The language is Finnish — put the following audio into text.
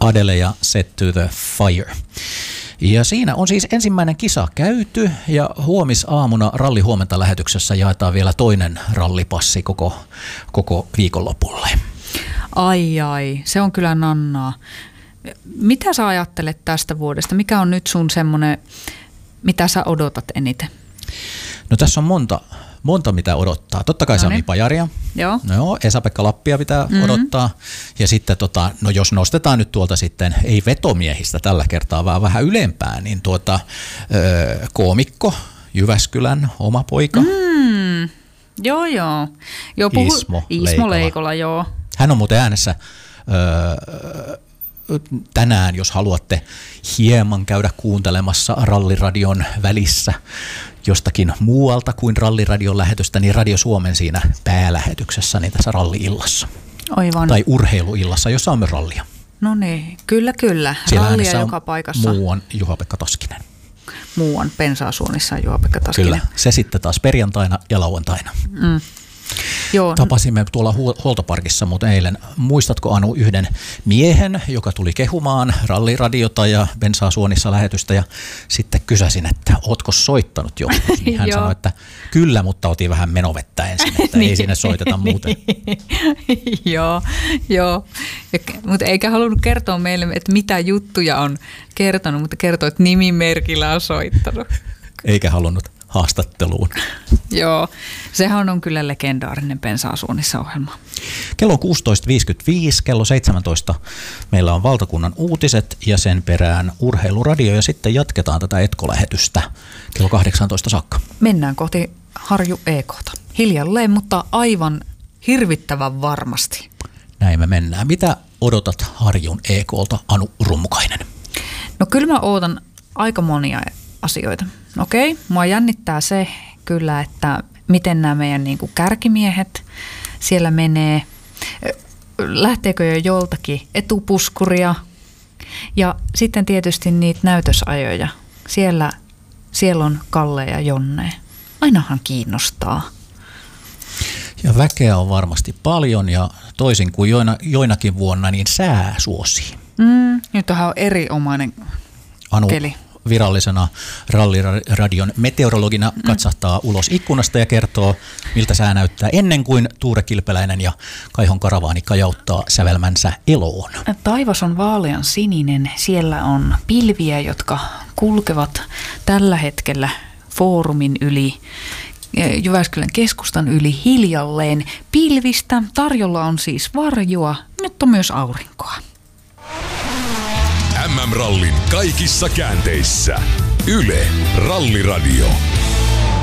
Adele ja Set to the Fire. Ja siinä on siis ensimmäinen kisa käyty ja huomisaamuna Ralli Huomenta -lähetyksessä jaetaan vielä toinen rallipassi koko viikonlopulle. Ai, se on kyllä nannaa. Mitä sä ajattelet tästä vuodesta? Mikä on nyt sun semmoinen, mitä sä odotat eniten? No tässä on monta mitä odottaa. Totta kai Sami Pajaria. Joo. No, Esa-Pekka Lappia pitää odottaa. Ja sitten no jos nostetaan nyt tuolta sitten, ei vetomiehistä tällä kertaa, vaan vähän ylempään, niin koomikko, Jyväskylän oma poika. Joo. Ismo Leikola, joo. Hän on muuten äänessä tänään, jos haluatte hieman käydä kuuntelemassa Ralliradion välissä jostakin muualta kuin Ralliradion lähetystä, niin Radio Suomen siinä päälähetyksessä, niin tässä ralli-illassa. Aivan. Tai urheiluillassa, jossa on myös rallia. No niin, kyllä. Siellä rallia joka paikassa. Muuan Juha-Pekka Taskinen. Muuan pensaasuunnissa Juha-Pekka Taskinen. Kyllä, se sitten taas perjantaina ja lauantaina. Joo. Tapasimme tuolla huoltoparkissa, mutta eilen, muistatko Anu yhden miehen, joka tuli kehumaan Ralliradiota ja Bensaa-suonissa lähetystä ja sitten kysäsin, että ootko soittanut jo? Niin hän sanoi, että kyllä, mutta otin vähän menovettä ensin, että ei sinne soiteta muuten. Joo. Mutta eikä halunnut kertoa meille, että mitä juttuja on kertonut, mutta kertoi, että nimimerkillä on soittanut. Eikä halunnut haastatteluun. Joo, sehän on kyllä legendaarinen Pensaa-suunnissa -ohjelma. Kello on 16.55, kello 17 meillä on valtakunnan uutiset ja sen perään urheiluradio ja sitten jatketaan tätä Etko-lähetystä kello 18 saakka. Mennään kohti Harju EK:ta. Hiljalleen, mutta aivan hirvittävän varmasti. Näin me mennään. Mitä odotat Harjun EK:lta, Anu Rummukainen? No kyllä mä ootan aika monia asioita. Okei, mua jännittää se kyllä, että miten nämä meidän niin kuin kärkimiehet siellä menee. Lähteekö jo joltakin etupuskuria ja sitten tietysti niitä näytösajoja. Siellä on Kalle ja Jonne. Ainahan kiinnostaa. Ja väkeä on varmasti paljon ja toisin kuin joinakin vuonna, niin sää suosii. Nythän on erinomainen keli. Virallisena Ralliradion meteorologina katsahtaa ulos ikkunasta ja kertoo, miltä sää näyttää ennen kuin Tuure Kilpeläinen ja Kaihon karavaani kajauttaa sävelmänsä eloon. Taivas on vaalean sininen. Siellä on pilviä, jotka kulkevat tällä hetkellä Foorumin yli, Jyväskylän keskustan yli hiljalleen pilvistä. Tarjolla on siis varjoa, nyt on myös aurinkoa. MM-rallin kaikissa käänteissä. Yle Ralliradio.